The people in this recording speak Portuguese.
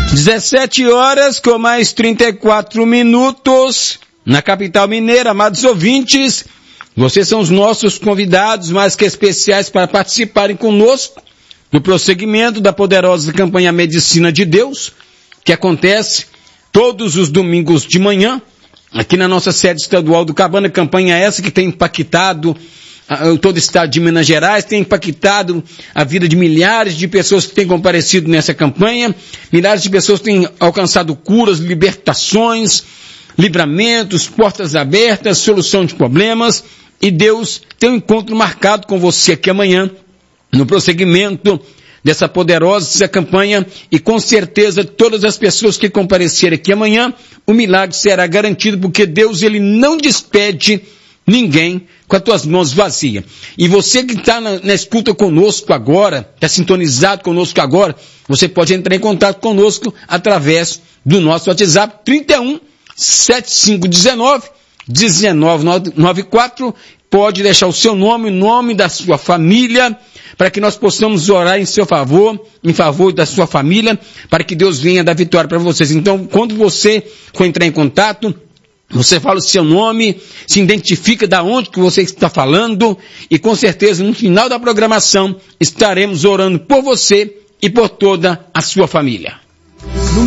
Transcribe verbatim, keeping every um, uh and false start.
dezessete horas com mais trinta e quatro minutos na capital mineira. Amados ouvintes, vocês são os nossos convidados mais que especiais para participarem conosco no prosseguimento da poderosa campanha Medicina de Deus, que acontece todos os domingos de manhã aqui na nossa sede estadual do Cabana. Campanha essa que tem impactado todo o estado de Minas Gerais, tem impactado a vida de milhares de pessoas que têm comparecido nessa campanha. Milhares de pessoas têm alcançado curas, libertações, livramentos, portas abertas, solução de problemas. E Deus tem um encontro marcado com você aqui amanhã, no prosseguimento dessa poderosa campanha. E com certeza todas as pessoas que comparecerem aqui amanhã, o milagre será garantido, porque Deus, ele não despede ninguém com as tuas mãos vazias. E você que está na, na escuta conosco agora, está sintonizado conosco agora, você pode entrar em contato conosco através do nosso WhatsApp trinta e um, setenta e cinco dezenove, dezenove noventa e quatro. Pode deixar o seu nome, o nome da sua família, para que nós possamos orar em seu favor, em favor da sua família, para que Deus venha dar vitória para vocês. Então, quando você for entrar em contato, você fala o seu nome, se identifica da onde que você está falando, e com certeza no final da programação estaremos orando por você e por toda a sua família.